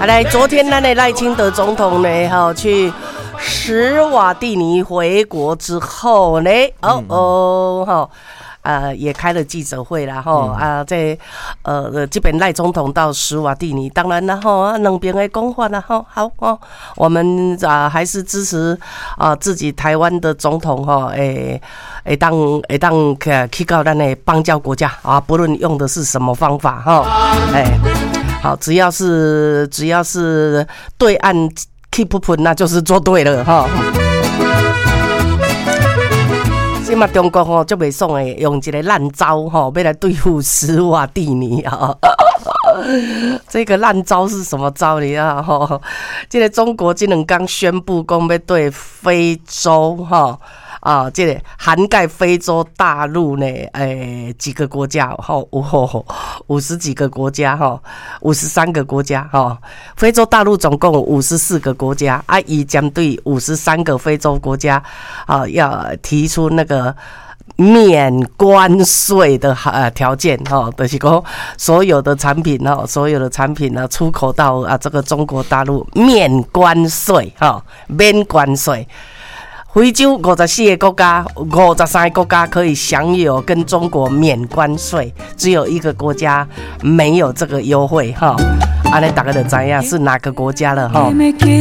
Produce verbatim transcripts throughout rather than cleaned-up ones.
啊，来，昨天咱的赖清德总统呢，哈，去史瓦蒂尼回国之后呢，哦哦，哈。呃，也开了记者会啦，吼、嗯、啊，在呃这边赖总统到史瓦蒂尼，当然啦，吼啊，两边的讲法啦，吼好哦，我们啊还是支持啊自己台湾的总统吼，诶诶当诶当去到咱的邦交国家啊，不论用的是什么方法哈，哎，好，只要是只要是对岸 keep up， 那就是做对了哈。今嘛中国吼就袂爽诶，用一个烂招吼，要来对付史瓦蒂尼啊！这个烂招是什么招呢？啊吼，这个中国今两刚宣布讲要对非洲哈啊，这个涵盖非洲大陆呢，诶几个国家哈，五五十几个国家哈，五十三个国家哈，非洲大陆总共五十四个国家啊，以将对五十三个非洲国家啊，要提出那个免关税的呃条件哈，就是说所有的产品哈，所有的产品呢出口到啊这个中国大陆免关税哈，免关税。非洲五十四个国家，五十三个国家可以享有跟中国免关税，只有一个国家没有这个优惠哈。安尼大家就知影是哪个国家了哈。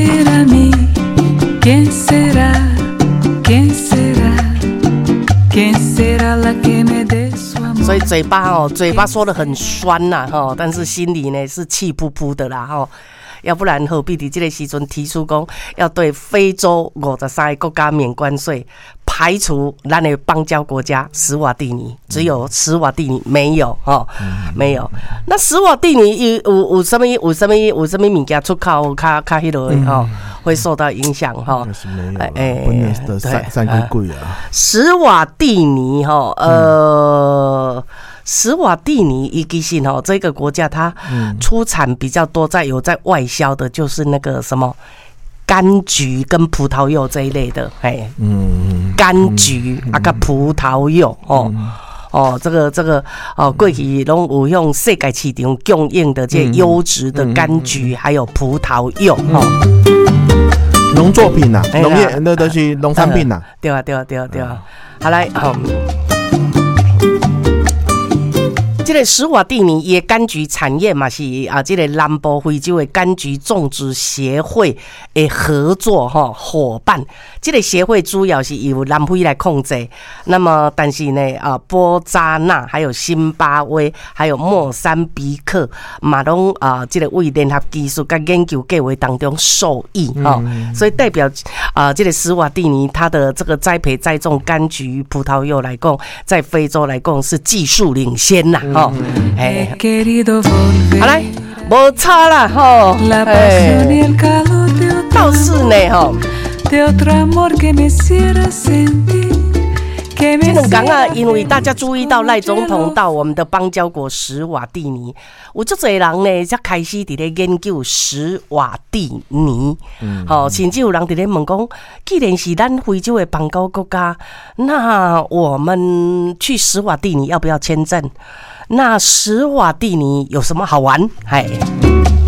所以嘴巴哦，嘴巴说得很酸呐哈，但是心里呢是气噗噗的啦哈。要不然何必在这个时阵提出讲要对非洲五十三个国家免关税，排除咱的邦交国家史瓦蒂尼，只有史瓦蒂尼没有哈，没有。那史瓦蒂尼有有什么有什么有什么物件出口较较迄落哈，会受到影响哈？ 哎哎，本年的三三个贵啊。 史瓦蒂尼哈，呃。史瓦蒂尼伊其实吼，这个国家它出产比较多，在有在外销的，就是那个什么柑橘跟葡萄柚这一类的，哎，嗯，柑橘啊个葡萄柚哦。哦，这个这个哦，过去拢有用世界市场供应的这优质的柑橘，还有葡萄柚哦。 农作品呐，农业那都是农产品呐。 对啊，对啊，对啊，对啊。好来，好。这个史瓦蒂尼的柑橘产业嘛是啊，这个南部非洲的柑橘种植协会的合作哈伙伴。这个协会主要是由南非来控制，那么但是呢啊，波扎纳还有辛巴威还有莫桑比克嘛拢啊，这个为联合技术跟研究计划当中受益哈、嗯，所以代表啊，这个史瓦蒂尼它的这个栽培栽种柑橘、葡萄柚来讲，在非洲来讲是技术领先呐。哦，哎，好来，无差啦吼，哎，倒是呢吼，这两天啊，因为大家注意到赖总统到我们的邦交国史瓦蒂尼，有足侪人呢，才开始伫咧研究史瓦蒂尼，嗯，好，甚至有人伫咧问讲，既然是咱非洲的邦交国家，那我们去史瓦蒂尼要不要签证？那史瓦蒂尼有什么好玩？嗨。